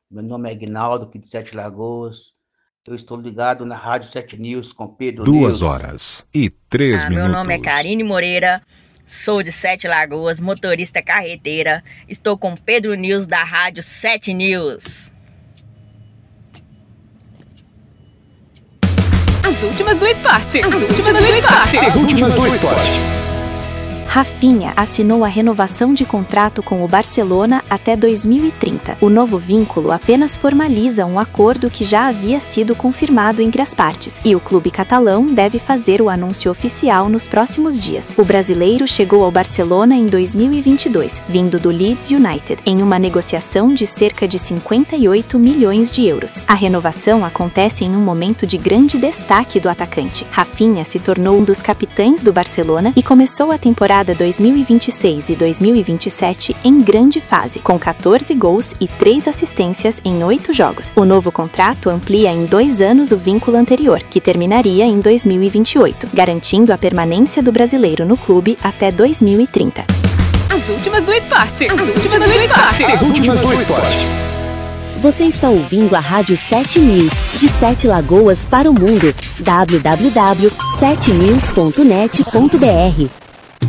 Meu nome é Aguinaldo, aqui de Sete Lagoas. Eu estou ligado na Rádio 7 News com Pedro 2 News. horas e 3 Meu nome é minutos. Karine Moreira, sou de Sete Lagoas, motorista carreteira. Estou com Pedro News da Rádio 7 News. As últimas do esporte. As últimas do esporte. As últimas do esporte. Rafinha assinou a renovação de contrato com o Barcelona até 2030. O novo vínculo apenas formaliza um acordo que já havia sido confirmado entre as partes, e o clube catalão deve fazer o anúncio oficial nos próximos dias. O brasileiro chegou ao Barcelona em 2022, vindo do Leeds United, em uma negociação de cerca de 58 milhões de euros. A renovação acontece em um momento de grande destaque do atacante. Rafinha se tornou um dos capitães do Barcelona e começou a temporada 2026 e 2027 em grande fase, com 14 gols e 3 assistências em 8 jogos. O novo contrato amplia em 2 anos o vínculo anterior, que terminaria em 2028, garantindo a permanência do brasileiro no clube até 2030. As últimas do esporte. As últimas do esporte. As últimas do esporte. Você está ouvindo a Rádio 7 News, de Sete Lagoas para o mundo. www.7news.net.br